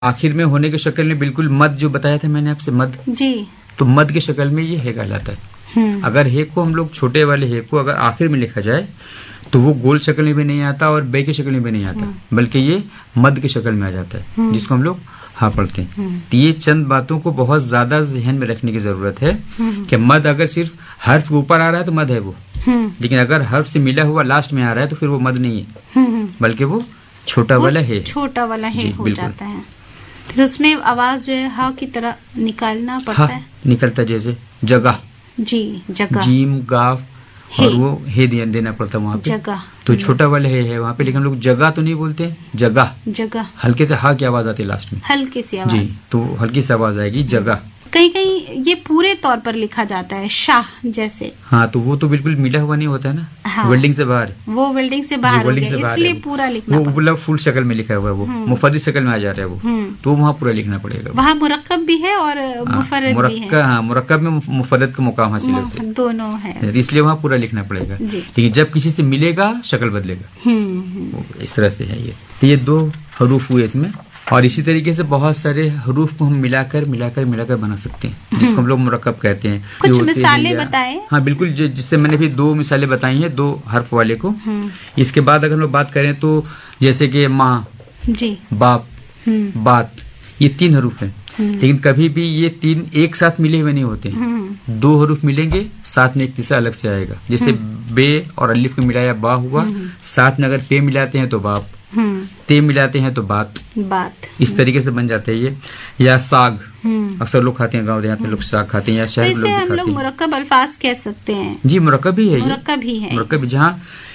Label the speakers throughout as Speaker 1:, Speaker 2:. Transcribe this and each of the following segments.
Speaker 1: आखिर में होने की शक्ल में बिल्कुल मद जो बताया था मैंने आपसे, मद
Speaker 2: जी,
Speaker 1: तो मद की शक्ल में ये हे कहलाता है। अगर हे को हम लोग छोटे वाले हे को अगर आखिर में लिखा जाए तो वो गोल शक्ल में भी नहीं आता और बे की शक्ल में भी नहीं आता, बल्कि ये मद की शक्ल में आ जाता है, जिसको हम लोग हाँ पढ़ते हैं। तो ये चंद बातों को बहुत ज्यादा जहन में रखने की जरूरत है कि मद अगर सिर्फ हर्फ के ऊपर आ रहा है तो मद है वो, लेकिन अगर हर्फ से मिला हुआ लास्ट में आ रहा है तो फिर वो मद नहीं है, बल्कि वो छोटा वाला है,
Speaker 2: छोटा वाला है हो जाता है। फिर उसमें आवाज जो है हा की तरह निकालना पड़ता है,
Speaker 1: निकलता जैसे जगह,
Speaker 2: जी जगह,
Speaker 1: जीम गाफ और वो हे देना पड़ता है वहाँ पे,
Speaker 2: जगह।
Speaker 1: तो छोटा वाला है वहाँ पे, लेकिन हम लोग जगह तो नहीं बोलते, जगह,
Speaker 2: जगह
Speaker 1: हल्के से हा की आवाज आती है लास्ट में,
Speaker 2: हल्की सी आवाज,
Speaker 1: जी, तो हल्की सी आवाज आएगी जगह।
Speaker 2: कहीं कहीं ये पूरे तौर पर लिखा जाता है शाह जैसे,
Speaker 1: हाँ तो वो तो बिल्कुल मिला हुआ नहीं होता है ना,
Speaker 2: हाँ,
Speaker 1: वेल्डिंग से बाहर,
Speaker 2: वो वेल्डिंग से बाहर हो गया, इसलिए पूरा लिखना
Speaker 1: वो मतलब फुल शक्ल में लिखा हुआ है, वो मुफर्रद शक्ल में आ जा रहा है वो, तो वहाँ पूरा लिखना पड़ेगा।
Speaker 2: वहाँ मुरक्कब भी है और मुफर्रद भी है।
Speaker 1: हाँ, मुरक्कब में मुफर्रद का मुकाम हासिल है उसे,
Speaker 2: दोनों है,
Speaker 1: इसलिए वहाँ पूरा लिखना पड़ेगा। लेकिन जब किसी से मिलेगा शक्ल बदलेगा, इस तरह से है ये। तो ये दो हरूफ हुए इसमें, और इसी तरीके से बहुत सारे हरूफ को हम मिलाकर मिलाकर मिलाकर बना सकते हैं, जिसको हम लोग मुरक्कब कहते हैं।
Speaker 2: कुछ मिसालें बताएं।
Speaker 1: हाँ बिल्कुल, जिससे मैंने भी दो मिसालें बताई हैं, दो हर्फ वाले को। इसके बाद अगर हम लोग बात करें तो जैसे कि माँ,
Speaker 2: जी,
Speaker 1: बाप, बात, ये तीन हरूफ हैं, लेकिन कभी भी ये तीन एक साथ मिले हुए नहीं होते, दो हरूफ मिलेंगे, साथ में एक तीसरा अलग से आएगा। जैसे बे और अलिफ को मिलाया बा हुआ, साथ में अगर पे मिलाते हैं तो बाप, ते मिलाते हैं तो बात, इस तरीके से बन जाते हैं ये। या साग, अक्सर लोग खाते हैं, गाँव देहात में लोग साग खाते हैं, या शहर में लोग
Speaker 2: हम लोग मुरक्कब अल्फाज कह सकते हैं।
Speaker 1: जी मुरक्कब ही है,
Speaker 2: मुरक्कब ही है,
Speaker 1: मुरक्कब जहाँ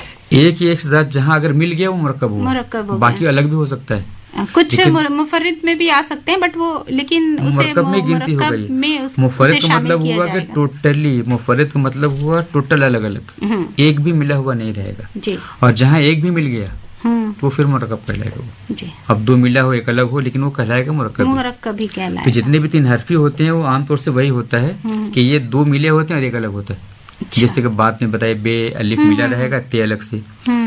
Speaker 1: एक ही एक साथ जहाँ अगर मिल गया वो मुरक्कब हुआ, बाकी अलग भी हो सकता है।
Speaker 2: कुछ मुफर्रिद में भी आ सकते हैं, बट वो लेकिन उसे
Speaker 1: मुरक्कब में गिनती हो गई। मुफर्रिद का मतलब हुआ कि टोटली, मुफर्रिद का मतलब हुआ टोटल अलग अलग, एक भी मिला हुआ नहीं रहेगा, और जहाँ एक भी मिल गया वो फिर मुरक्कब कहलाएगा वो।
Speaker 2: जी।
Speaker 1: अब दो मिला हो एक अलग हो, लेकिन वो कहलाएगा मुरक्कब,
Speaker 2: मुरक्कब ही कहलाएगा।
Speaker 1: तो जितने भी तीन हरफी होते हैं वो आमतौर से वही होता है कि ये दो मिले होते हैं और एक अलग होता है। अच्छा। जैसे कि बात में बताया, बे अलिफ मिला रहेगा, ते अलग से,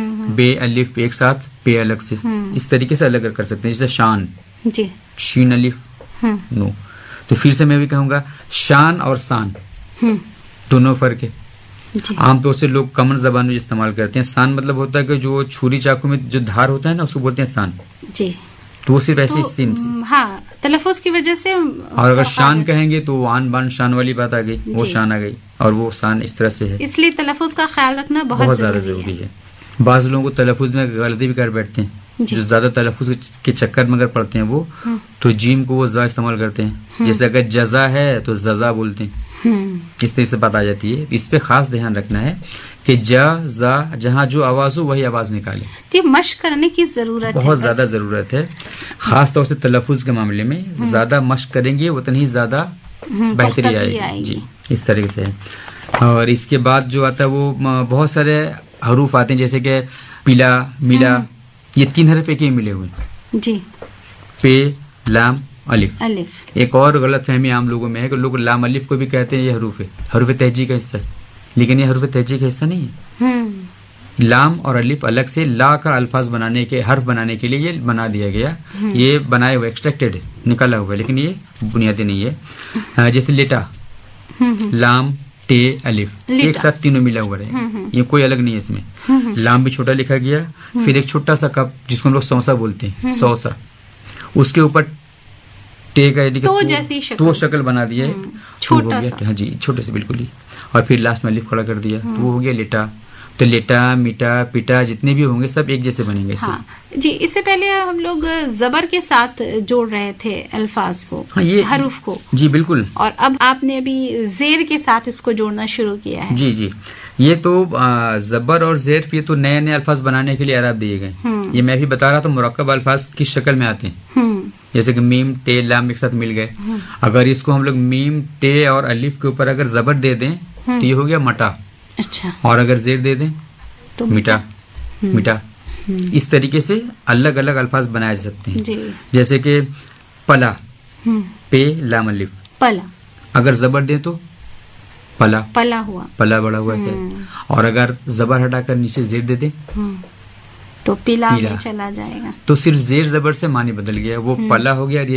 Speaker 1: बे अलिफ एक साथ, पे अलग से, इस तरीके से अलग कर सकते हैं। जैसे शान,
Speaker 2: जी,
Speaker 1: शीन अलिफ नो, तो फिर से मैं भी कहूंगा शान और सान दोनों फर्क है। आमतौर से लोग कॉमन जबान में इस्तेमाल करते हैं। सान मतलब होता है कि जो छुरी चाकू में जो धार होता है ना, उसको बोलते हैं सान, जी, तो वो सिर्फ ऐसे सीन से,
Speaker 2: हाँ, तलफ़ुज़ की वजह से। और
Speaker 1: अगर शान कहेंगे तो आन बान शान वाली बात आ गई, वो शान आ गई, और वो शान इस तरह से है, इसलिए
Speaker 2: तलफ़ुज़ का ख्याल रखना बहुत ज्यादा जरूरी है।
Speaker 1: बाज़ लोगों को तलफ़ुज़ में गलती भी कर बैठते हैं, जो ज्यादा तलफ़ुज़ के चक्कर में अगर पढ़ते हैं वो, तो जीम को वो जा इस्तेमाल करते हैं। जैसे अगर जजा है तो जजा बोलते हैं, इस तरह से बात आ जाती है। इस पे खास ध्यान रखना है कि जा जा जहाँ जो आवाज हो वही आवाज निकाले।
Speaker 2: जी, मश्क करने की जरूरत है,
Speaker 1: बहुत ज्यादा जरूरत है, खास तौर से तलफ़ुज़ के मामले में ज्यादा मश्क करेंगे उतनी ही ज्यादा बेहतरी आएगी। जी, इस तरीके से है। और इसके बाद जो आता है वो बहुत सारे हरूफ आते हैं, जैसे कि पीला, मिला, ये तीन हरफ एक ही मिले हुए, जी, पे, लाम, अलिफ। एक और गलत फहमी आम लोगों में है कि लोग लाम अलिफ को भी कहते हैं ये हरूफ है, हरूफ तहजी का हिस्सा है, लेकिन ये हरूफ तहजी का हिस्सा नहीं है। लाम और अलिफ अलग से ला का अल्फाज बनाने के, हर्फ बनाने के लिए ये बना दिया गया, ये बनाए हुए एक्सट्रैक्टेड है, निकाला हुआ है, लेकिन ये बुनियादी नहीं है। जैसे लेटा, लाम, टे, अलिफ एक साथ तीनों मिला हुआ रहे, ये कोई अलग नहीं है इसमें। लाम भी छोटा लिखा गया, फिर एक छोटा सा कप जिसको हम लोग सौसा बोलते हैं, सौसा, उसके ऊपर टे का तो शक्ल बना दिया है, छोटा सा, हाँ जी, छोटे से बिल्कुल ही, और फिर लास्ट में अलिफ खड़ा कर दिया, तो वो हो गया लेटा। तो लेटा, मीटा, पिटा जितने भी होंगे सब एक जैसे बनेंगे।
Speaker 2: हाँ, जी, इससे पहले हम लोग जबर के साथ जोड़ रहे थे अल्फाज को, हाँ, ये हरूफ को, जी बिल्कुल, और अब आपने अभी जेर के साथ इसको जोड़ना शुरू किया है।
Speaker 1: जी जी, ये तो जबर और जेर, ये तो नए नए अल्फाज बनाने के लिए अरब दिए गए। ये मैं भी बता रहा था, मुरक्कब अल्फाज किस शक्ल में आते हैं, जैसे कि मीम, टे, लाम एक साथ मिल गए, अगर इसको हम लोग मीम, टे और अलिफ के ऊपर अगर जबर दे दें तो ये हो गया मटा। अच्छा। और अगर जेर दे दें तो मिटा, मिटा। इस तरीके से अलग अलग अल्फाज बनाए जा सकते हैं। जैसे कि पला, पे, लाम, अलिफ, पला, अगर जबर दें तो पला, पला हुआ, पला बड़ा हुआ है। और अगर जबर हटाकर नीचे जेर दे दें
Speaker 2: तो पीला में चला जाएगा।
Speaker 1: तो सिर्फ जेर जबर से मानी बदल गया, वो पला हो गया और ये